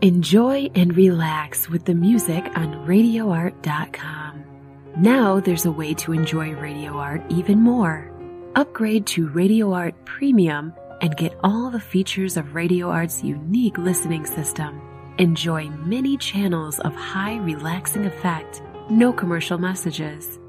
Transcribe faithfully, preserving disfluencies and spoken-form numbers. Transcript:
Enjoy and relax with the music on radio art dot com. Now there's a way to enjoy Radio Art even more. Upgrade to Radio Art Premium and get all the features of Radio Art's unique listening system. Enjoy many channels of high relaxing effect, no commercial messages,